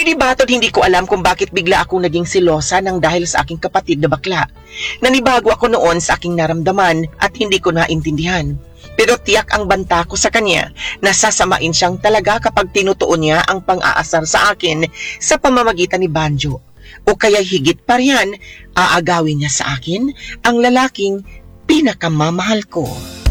Actually, Batod, hindi ko alam kung bakit bigla akong naging selosa nang dahil sa aking kapatid na bakla. Nanibago ako noon sa aking naramdaman at hindi ko naintindihan. Pero tiyak ang banta ko sa kanya na sasamain siyang talaga kapag tinutuon niya ang pang-aasar sa akin sa pamamagitan ni Banjo. O kaya higit pa riyan, aagawin niya sa akin ang lalaking pinakamamahal ko.